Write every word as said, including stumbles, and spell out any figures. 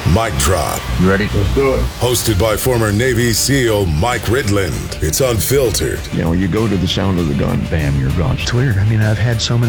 Mic Drop. You ready? Let's do it. Hosted by former Navy SEAL Mike Ridland. It's unfiltered. You know, you go to the sound of the gun, bam, you're gone. It's weird. I mean, I've had so many